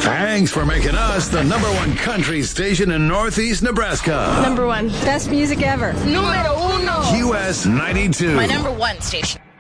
Thanks for making us the number one country station in Northeast Nebraska. Number one. Best music ever. Número uno. US 92. My number one station.